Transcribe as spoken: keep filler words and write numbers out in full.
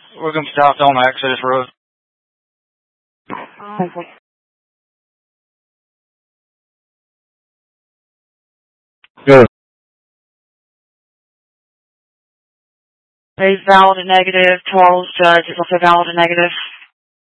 We're going south on Exodus Road. Good. Is valid and negative. Charles Judge is also valid and negative.